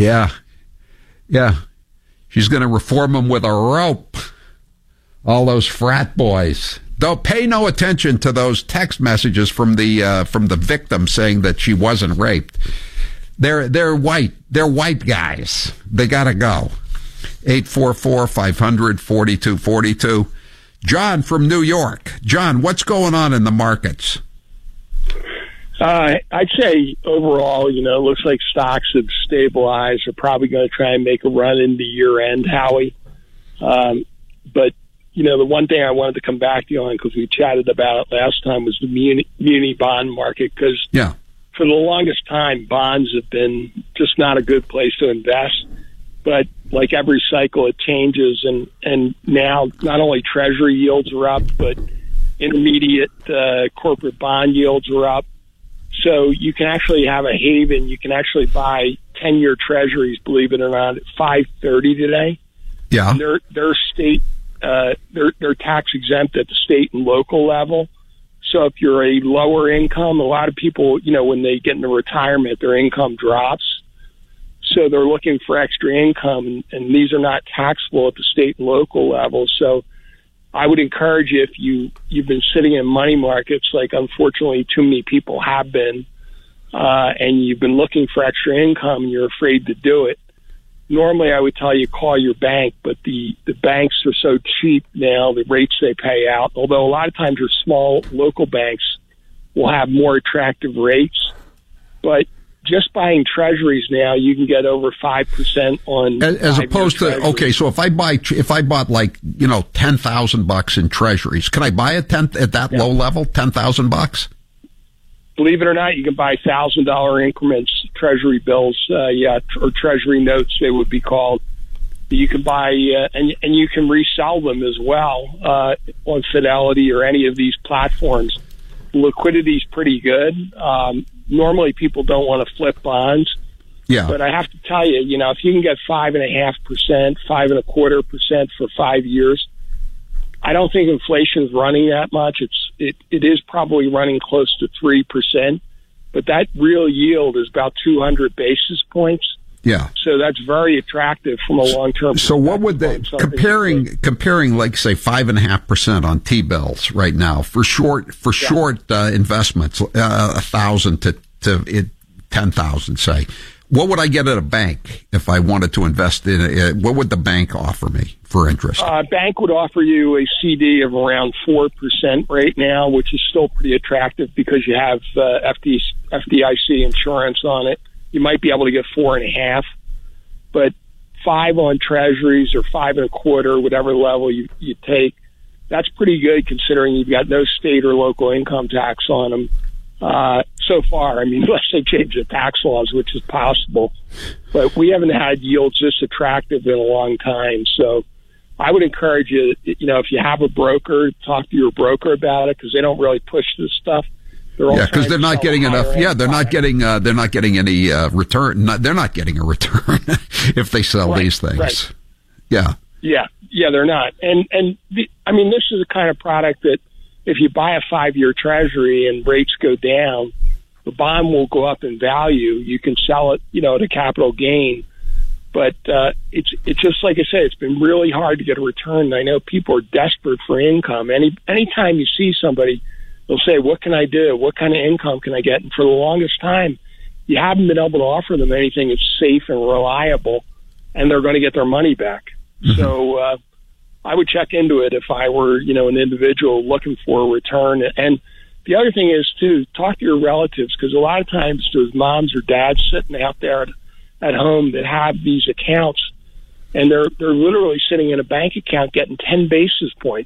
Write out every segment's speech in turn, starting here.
Yeah. Yeah. She's going to reform them with a rope. All those frat boys. Don't pay no attention to those text messages from the victim saying that she wasn't raped. They're white. They're white guys. They got to go. 844-500-4242. John from New York. John, what's going on in the markets? I'd say overall, it looks like stocks have stabilized. They're probably going to try and make a run into year end, Howie. But the one thing I wanted to come back to you on, because we chatted about it last time, was the muni bond market. Because for the longest time, bonds have been just not a good place to invest. But like every cycle, it changes. And now not only Treasury yields are up, but intermediate corporate bond yields are up. So you can actually have a haven. You can actually buy 10-year Treasuries, believe it or not, at 5.30 today. Yeah, and they're state, they're tax exempt at the state and local level. So if you're a lower income, a lot of people, when they get into retirement, their income drops. So they're looking for extra income, and these are not taxable at the state and local level. So I would encourage you, if you've been sitting in money markets, like unfortunately too many people have been, and you've been looking for extra income and you're afraid to do it. Normally I would tell you call your bank, but the banks are so cheap now, the rates they pay out, although a lot of times your small local banks will have more attractive rates. But just buying treasuries now, you can get over 5% on as opposed to treasuries. Okay. So if I bought like $10,000 in treasuries, can I buy at that low level $10,000? Believe it or not, you can buy $1,000 increments, treasury bills, or treasury notes, they would be called. You can buy and you can resell them as well on Fidelity or any of these platforms. Liquidity is pretty good. Normally, people don't want to flip bonds. Yeah. But I have to tell you, if you can get 5.5%, 5.25% for 5 years, I don't think inflation is running that much. It is probably running close to 3%, but that real yield is about 200 basis points. Yeah. So that's very attractive from a long-term. So what would they comparing like say 5.5% on T-bills right now for short investments, 1,000 to 10,000, say? What would I get at a bank if I wanted to invest in it? What would the bank offer me for interest? Bank would offer you a CD of around 4% right now, which is still pretty attractive because you have FDIC insurance on it. You might be able to get 4.5%, but 5 on treasuries or 5.25, whatever level you take, that's pretty good considering you've got no state or local income tax on them. So far, unless they change the tax laws, which is possible, but we haven't had yields this attractive in a long time. So I would encourage you, if you have a broker, talk to your broker about it, because they don't really push this stuff. Because they're not getting enough. Yeah, they're not getting any return. They're not getting a return if they sell these things. Right. Yeah, they're not. And this is the kind of product that if you buy a 5-year treasury and rates go down, the bond will go up in value. You can sell it, at a capital gain. But it's just like I said, it's been really hard to get a return. And I know people are desperate for income. Anytime you see somebody, they'll say, what can I do? What kind of income can I get? And for the longest time, you haven't been able to offer them anything that's safe and reliable, and they're going to get their money back. Mm-hmm. So I would check into it if I were, an individual looking for a return. And the other thing is, too, talk to your relatives, because a lot of times there's moms or dads sitting out there at home that have these accounts, and they're literally sitting in a bank account getting 10 basis points,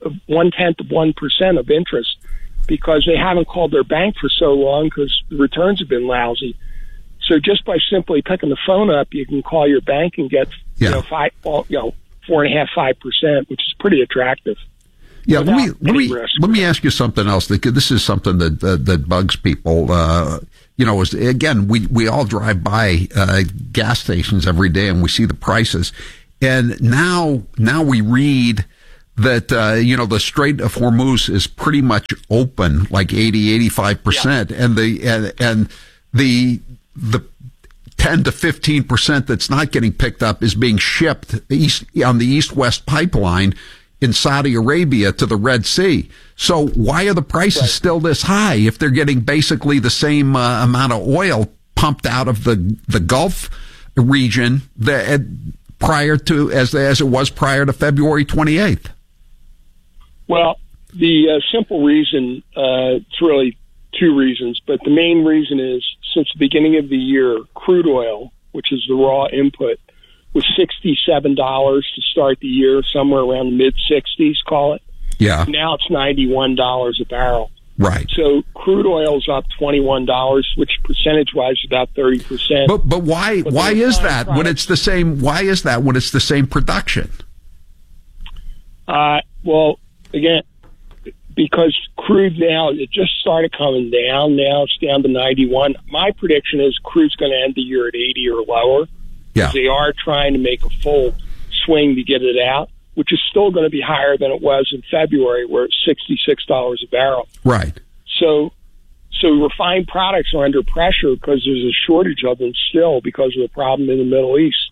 0.1% of interest, because they haven't called their bank for so long because the returns have been lousy. So just by simply picking the phone up, you can call your bank and get 4.5%, 5%, which is pretty attractive. Yeah, let me ask you something else. This is something that bugs people. Again, we all drive by gas stations every day and we see the prices, and now we read that the Strait of Hormuz is pretty much open, like 80-85%, and the 10 to 15% that's not getting picked up is being shipped on the East-West pipeline in Saudi Arabia to the Red Sea. So why are the prices still this high if they're getting basically the same amount of oil pumped out of the Gulf region prior to as it was prior to February 28th? Well, the simple reason, it's really two reasons, but the main reason is since the beginning of the year, crude oil, which is the raw input, was $67 to start the year, somewhere around the mid-60s, call it. Yeah. Now it's $91 a barrel. Right. So crude oil's up $21, which percentage-wise is about 30%. But why is that when it's the same? Why is that when it's the same production? Well, again, because crude now, it just started coming down. Now it's down to 91. My prediction is crude's going to end the year at 80 or lower. Yeah. They are trying to make a full swing to get it out, which is still going to be higher than it was in February, where it's $66 a barrel. Right. So refined products are under pressure because there's a shortage of them still because of the problem in the Middle East.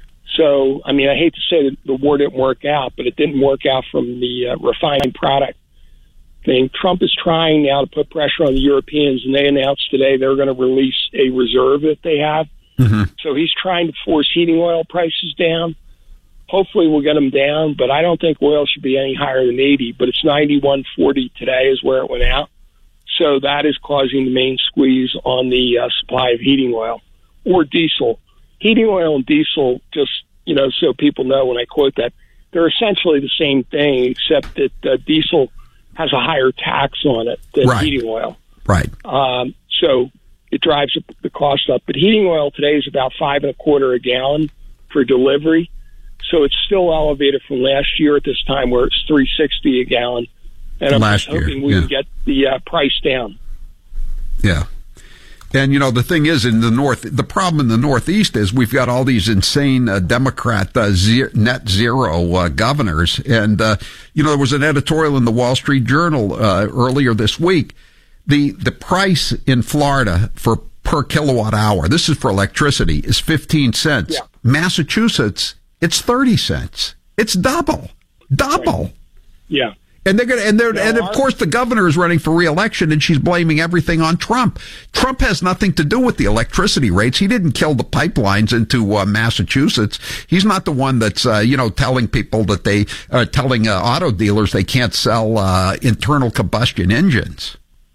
So, I mean, I hate to say that the war didn't work out, but it didn't work out from the refined product thing. Trump is trying now to put pressure on the Europeans, and they announced today they're going to release a reserve that they have. Mm-hmm. So he's trying to force heating oil prices down. Hopefully we'll get them down, but I don't think oil should be any higher than 80, but it's 91.40 today is where it went out. So that is causing the main squeeze on the supply of heating oil or diesel. Heating oil and diesel, just, so people know when I quote that, they're essentially the same thing, except that diesel has a higher tax on it than heating oil. Right. So it drives the cost up. But heating oil today is about $5.25 a gallon for delivery. So it's still elevated from last year at this time, where it's $3.60 a gallon. And I'm hoping we can get the price down. Yeah. And, the thing is, the problem in the Northeast is we've got all these insane Democrat net zero governors. And, there was an editorial in the Wall Street Journal earlier this week. The price in Florida per kilowatt hour, this is for electricity, is 15 cents. Yeah. Massachusetts, it's 30 cents. It's double. Right. Yeah. And of course the governor is running for re-election, and she's blaming everything on Trump. Trump has nothing to do with the electricity rates. He didn't kill the pipelines into Massachusetts. He's not the one that's telling people that they telling auto dealers they can't sell internal combustion engines.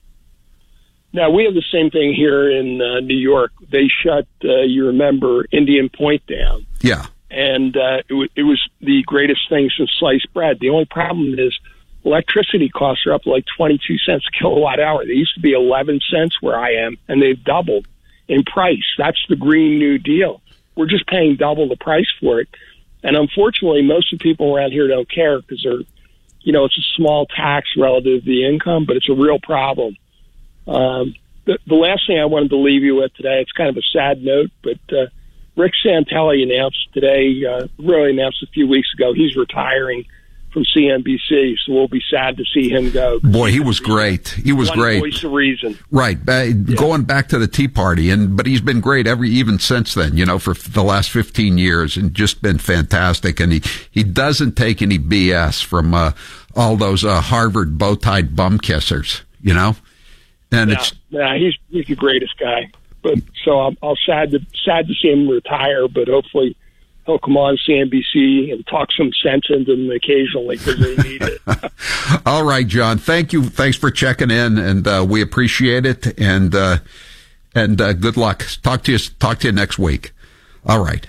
Now we have the same thing here in New York. They shut, you remember, Indian Point down. Yeah, and it was the greatest thing since sliced bread. The only problem is electricity costs are up to like 22 cents a kilowatt hour. They used to be 11 cents where I am, and they've doubled in price. That's the Green New Deal. We're just paying double the price for it. And unfortunately, most of the people around here don't care because they're, it's a small tax relative to the income, but it's a real problem. The last thing I wanted to leave you with today, it's kind of a sad note, but Rick Santelli announced today, really announced a few weeks ago, he's retiring from CNBC, so we'll be sad to see him go. Boy, he was great. He was great. Voice of reason. Right. Going back to the Tea Party, but he's been great even since then, for the last 15 years, and just been fantastic. And he doesn't take any BS from all those Harvard bow-tied bum kissers, And he's the greatest guy. But so I'm sad to see him retire, but hopefully he'll come on CNBC and talk some sense into them occasionally because they need it. All right, John. Thank you. Thanks for checking in, and we appreciate it. And good luck. Talk to you next week. All right.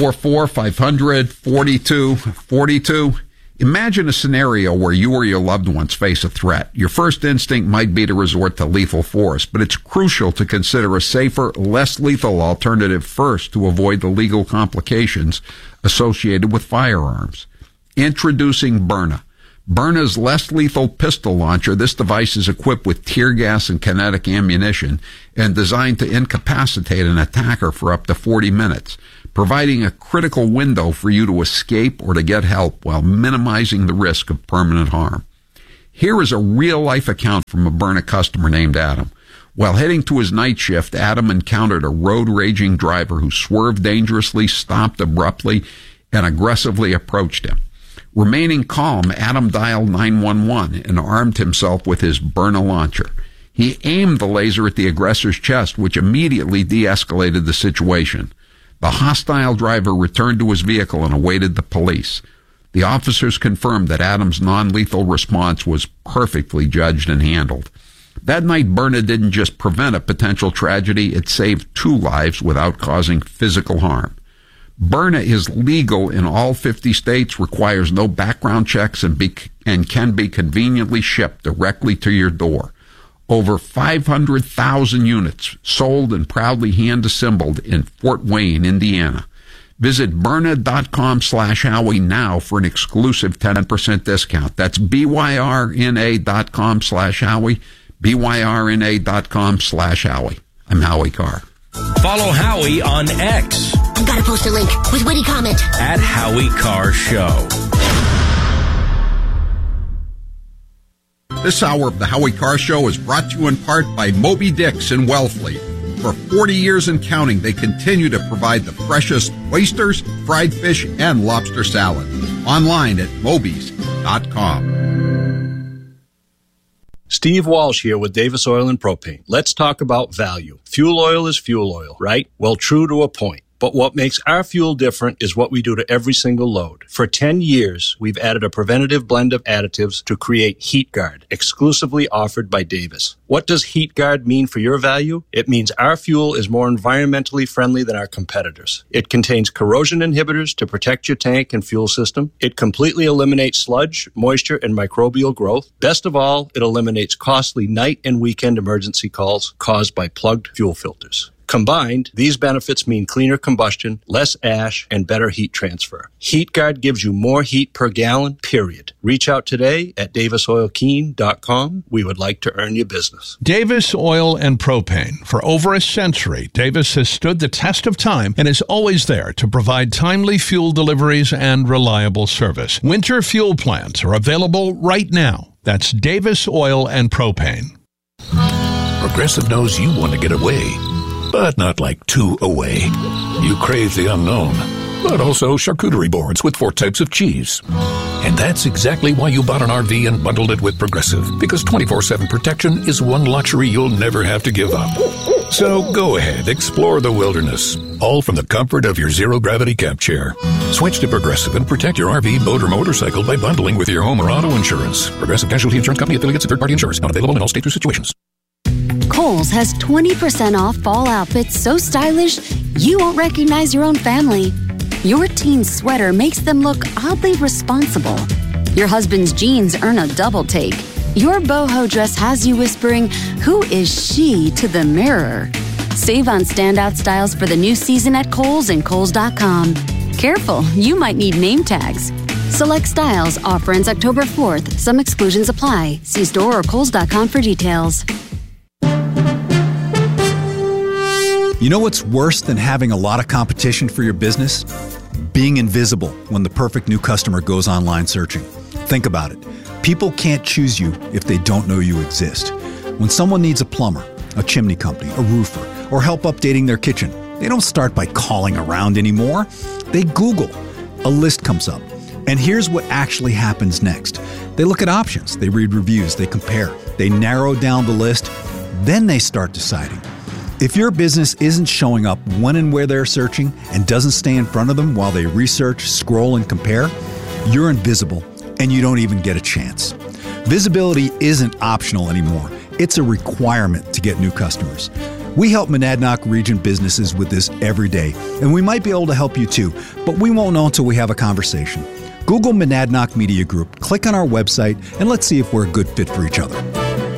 844-500-4242. Imagine a scenario where you or your loved ones face a threat. Your first instinct might be to resort to lethal force, but it's crucial to consider a safer, less lethal alternative first to avoid the legal complications associated with firearms. Introducing Byrna. Byrna's less lethal pistol launcher. This device is equipped with tear gas and kinetic ammunition and designed to incapacitate an attacker for up to 40 minutes. Providing a critical window for you to escape or to get help while minimizing the risk of permanent harm. Here is a real-life account from a Byrna customer named Adam. While heading to his night shift, Adam encountered a road-raging driver who swerved dangerously, stopped abruptly, and aggressively approached him. Remaining calm, Adam dialed 911 and armed himself with his Byrna launcher. He aimed the laser at the aggressor's chest, which immediately de-escalated the situation. The hostile driver returned to his vehicle and awaited the police. The officers confirmed that Adam's non-lethal response was perfectly judged and handled. That night, Byrna didn't just prevent a potential tragedy, it saved 2 lives without causing physical harm. Byrna is legal in all 50 states, requires no background checks, and can be conveniently shipped directly to your door. Over 500,000 units sold and proudly hand-assembled in Fort Wayne, Indiana. Visit Byrna.com/Howie now for an exclusive 10% discount. That's BYRNA.com/Howie. BYRNA.com/Howie. I'm Howie Carr. Follow Howie on X. I've got to post a link with witty comment. At Howie Carr Show. This hour of the Howie Carr Show is brought to you in part by Moby Dick's in Wellfleet. For 40 years and counting, they continue to provide the freshest oysters, fried fish, and lobster salad. Online at mobys.com. Steve Walsh here with Davis Oil and Propane. Let's talk about value. Fuel oil is fuel oil, right? Well, true to a point. But what makes our fuel different is what we do to every single load. For 10 years, we've added a preventative blend of additives to create HeatGuard, exclusively offered by Davis. What does HeatGuard mean for your value? It means our fuel is more environmentally friendly than our competitors. It contains corrosion inhibitors to protect your tank and fuel system. It completely eliminates sludge, moisture, and microbial growth. Best of all, it eliminates costly night and weekend emergency calls caused by plugged fuel filters. Combined, these benefits mean cleaner combustion, less ash, and better heat transfer. HeatGuard gives you more heat per gallon, period. Reach out today at davisoilkeen.com. We would like to earn your business. Davis Oil and Propane. For over a century, Davis has stood the test of time and is always there to provide timely fuel deliveries and reliable service. Winter fuel plans are available right now. That's Davis Oil and Propane. Progressive knows you want to get away, but not like too away. You crave the unknown, but also charcuterie boards with 4 types of cheese. And that's exactly why you bought an RV and bundled it with Progressive, because 24/7 protection is one luxury you'll never have to give up. So go ahead, explore the wilderness, all from the comfort of your zero-gravity camp chair. Switch to Progressive and protect your RV, boat, or motorcycle by bundling with your home or auto insurance. Progressive Casualty Insurance Company, affiliates, and third-party insurers. Not available in all states or situations. Kohl's has 20% off fall outfits so stylish you won't recognize your own family. Your teen's sweater makes them look oddly responsible. Your husband's jeans earn a double take. Your boho dress has you whispering, "Who is she?" to the mirror. Save on standout styles for the new season at Kohl's and Kohl's.com. Careful, you might need name tags. Select styles, offer ends October 4th. Some exclusions apply. See store or Kohl's.com for details. You know what's worse than having a lot of competition for your business? Being invisible when the perfect new customer goes online searching. Think about it. People can't choose you if they don't know you exist. When someone needs a plumber, a chimney company, a roofer, or help updating their kitchen, they don't start by calling around anymore. They Google. A list comes up. And here's what actually happens next. They look at options, they read reviews, they compare, they narrow down the list, then they start deciding. If your business isn't showing up when and where they're searching and doesn't stay in front of them while they research, scroll, and compare, you're invisible and you don't even get a chance. Visibility isn't optional anymore. It's a requirement to get new customers. We help Monadnock region businesses with this every day, and we might be able to help you too, but we won't know until we have a conversation. Google Monadnock Media Group, click on our website, and let's see if we're a good fit for each other.